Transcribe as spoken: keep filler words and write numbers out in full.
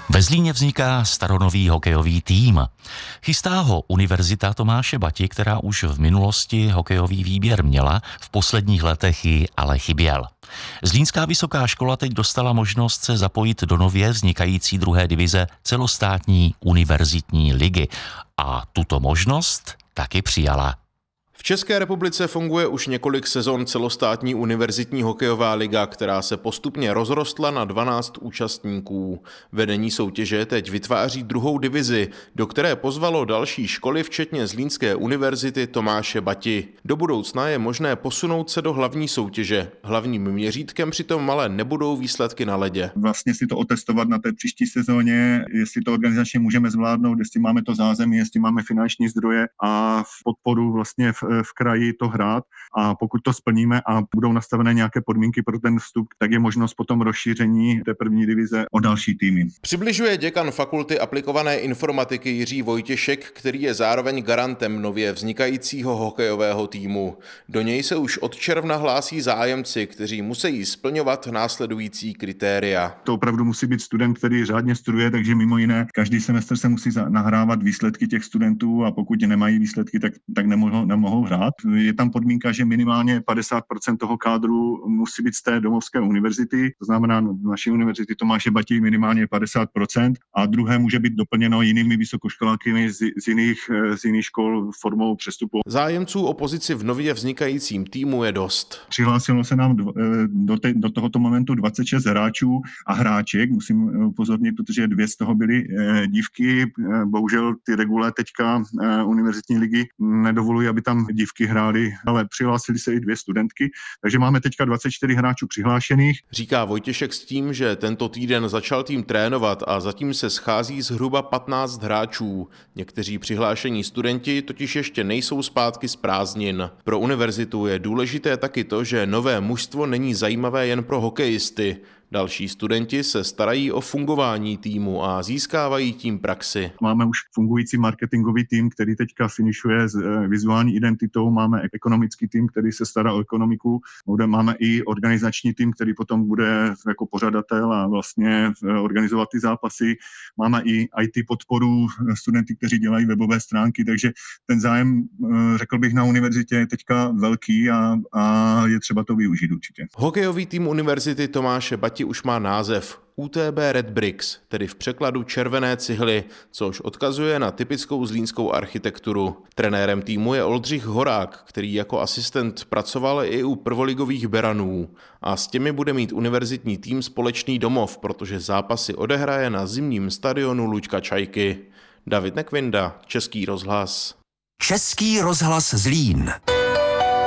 Ve Zlíně vzniká staronový hokejový tým. Chystá ho Univerzita Tomáše Bati, která už v minulosti hokejový výběr měla, v posledních letech ji ale chyběl. Zlínská vysoká škola teď dostala možnost se zapojit do nově vznikající druhé divize celostátní univerzitní ligy a tuto možnost taky přijala. V České republice funguje už několik sezon celostátní univerzitní hokejová liga, která se postupně rozrostla na dvanáct účastníků. Vedení soutěže teď vytváří druhou divizi, do které pozvalo další školy, včetně Zlínské univerzity Tomáše Bati. Do budoucna je možné posunout se do hlavní soutěže. Hlavním měřítkem přitom ale nebudou výsledky na ledě. Vlastně si to otestovat na té příští sezóně, jestli to organizačně můžeme zvládnout, jestli máme to zázemí, jestli máme finanční zdroje a v podporu vlastně v v kraji to hrát, a pokud to splníme a budou nastavené nějaké podmínky pro ten vstup, tak je možnost potom rozšíření té první divize o další týmy. Přibližuje děkan fakulty aplikované informatiky Jiří Vojtěšek, který je zároveň garantem nově vznikajícího hokejového týmu. Do něj se už od června hlásí zájemci, kteří musí splňovat následující kritéria. To opravdu musí být student, který řádně studuje, takže mimo jiné každý semestr se musí nahrávat výsledky těch studentů, a pokud nemají výsledky, tak, tak nemohou, nemohou hrát. Je tam podmínka, že minimálně padesát procent toho kádru musí být z té domovské univerzity, to znamená naší univerzity Tomáše Bati minimálně padesát procent, a druhé může být doplněno jinými vysokoškoláky z, z, jiných, z jiných škol formou přestupu. Zájemců o pozici v nově vznikajícím týmu je dost. Přihlásilo se nám do, do, te, do tohoto momentu dvacet šest hráčů a hráček, musím upozornit, protože dvě z toho byly dívky. Bohužel ty regule teďka univerzitní ligy nedovolují, aby tam dívky hrály, ale přihlásili se i dvě studentky, takže máme teďka dvacet čtyři hráčů přihlášených. Říká Vojtěšek s tím, že tento týden začal tým trénovat a zatím se schází zhruba patnáct hráčů. Někteří přihlášení studenti totiž ještě nejsou zpátky z prázdnin. Pro univerzitu je důležité taky to, že nové mužstvo není zajímavé jen pro hokejisty. Další studenti se starají o fungování týmu a získávají tím praxi. Máme už fungující marketingový tým, který teďka finišuje s vizuální identitou. Máme ekonomický tým, který se stará o ekonomiku. Máme i organizační tým, který potom bude jako pořadatel a vlastně organizovat ty zápasy. Máme i í té podporu, studenty, kteří dělají webové stránky, takže ten zájem, řekl bych, na univerzitě je teďka velký a, a je třeba to využít určitě. Hokejový tým Univerzity Tomáše Bati už má název U T B Red Bricks, tedy v překladu červené cihly, což odkazuje na typickou zlínskou architekturu. Trenérem týmu je Oldřich Horák, který jako asistent pracoval i u prvoligových Beranů. A s těmi bude mít univerzitní tým společný domov, protože zápasy odehraje na zimním stadionu Luďka Čajky. David Nekvinda, Český rozhlas. Český rozhlas Zlín.